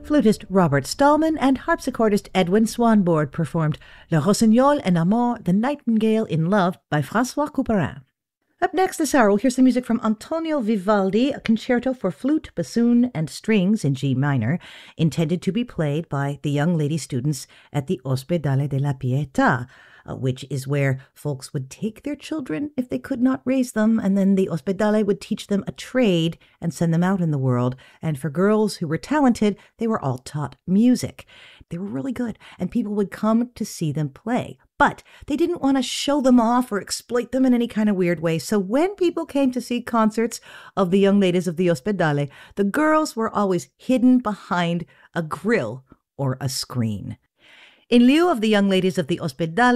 Flutist Robert Stallman and harpsichordist Edwin Swanboard performed Le Rossignol en Amour, The Nightingale in Love by François Couperin. Up next this hour, we'll hear some music from Antonio Vivaldi, a concerto for flute, bassoon, and strings in G minor, intended to be played by the young lady students at the Ospedale della Pietà, which is where folks would take their children if they could not raise them, and then the Ospedale would teach them a trade and send them out in the world. And for girls who were talented, they were all taught music. They were really good, and people would come to see them play. But they didn't want to show them off or exploit them in any kind of weird way. So when people came to see concerts of the young ladies of the Ospedale, the girls were always hidden behind a grill or a screen. In lieu of the young ladies of the Ospedale,